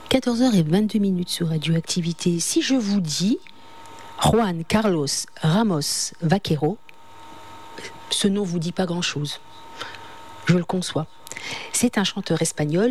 14h22 sur Radioactivité. Si je vous dis Juan Carlos Ramos Vaquero, ce nom vous dit pas grand-chose. Je le conçois. C'est un chanteur espagnol